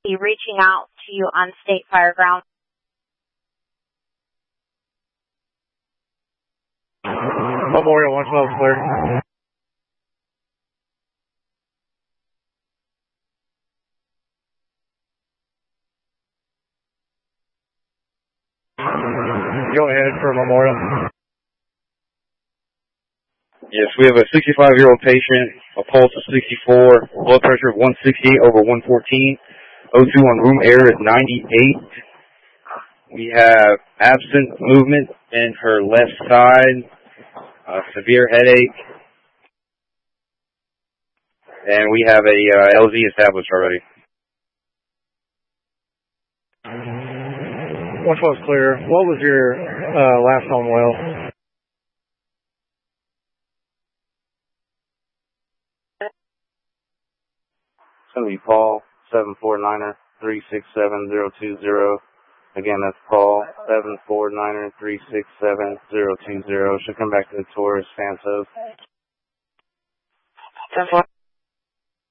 be reaching out to you on state fire ground. Memorial 112 clear. Go ahead for Memorial. Yes, we have a 65-year-old patient, a pulse of 64, blood pressure of 168 over 114, O2 on room air is 98. We have absent movement in her left side, severe headache, and we have a LZ established already. 112 is clear. What was your last known well? It's going to be Paul, 749er, 367020. Again, that's Paul, 749er, 367020. Should come back to the tour, Santos. 10-4.